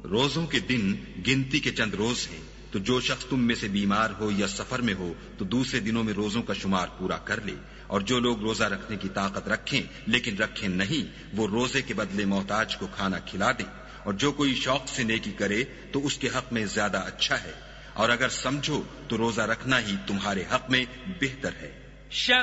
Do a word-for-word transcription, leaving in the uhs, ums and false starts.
रोजों के दिन गिनती के चंद रोज हैं, तो जो शख्स तुम में से बीमार हो या सफर में हो तो दूसरे दिनों में रोजों का शुमार पूरा कर ले। और जो लोग रोजा रखने की ताकत रखें लेकिन रखें नहीं, वो रोजे के बदले मोहताज को खाना खिला दें। और जो कोई शौक से नेकी करे तो उसके हक में ज्यादा अच्छा है, और अगर समझो तो रोजा रखना ही तुम्हारे हक में बेहतर है।